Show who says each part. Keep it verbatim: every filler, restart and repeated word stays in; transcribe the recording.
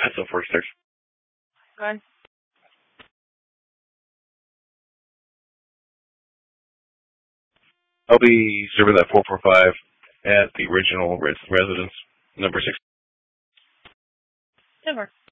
Speaker 1: So four stars.
Speaker 2: Go ahead.
Speaker 1: I'll be serving that four four five at the original res- residence, number six.
Speaker 2: Good work.